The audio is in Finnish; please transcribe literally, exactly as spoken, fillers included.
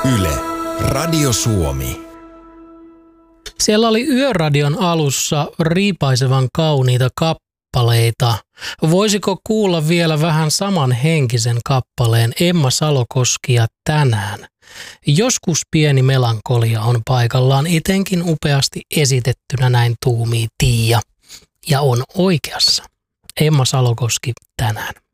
Yle, Radio Suomi. Siellä oli Yöradion alussa riipaisevan kauniita kappaleita. Voisiko kuulla vielä vähän samanhenkisen kappaleen Emma Salokoskia tänään? Joskus pieni melankolia on paikallaan, etenkin upeasti esitettynä, näin tuumii Tiia. Ja on oikeassa. Emma Salokoski tänään.